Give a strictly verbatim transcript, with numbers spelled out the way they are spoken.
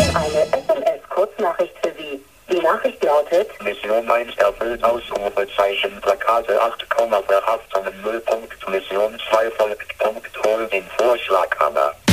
Eine S M S-Kurznachricht für Sie. Die Nachricht lautet: Mission eins erfüllt, Ausrufezeichen, Plakate acht, Verhaftungen null. Mission zwei folgt, Punkt, hol den Vorschlaghammer.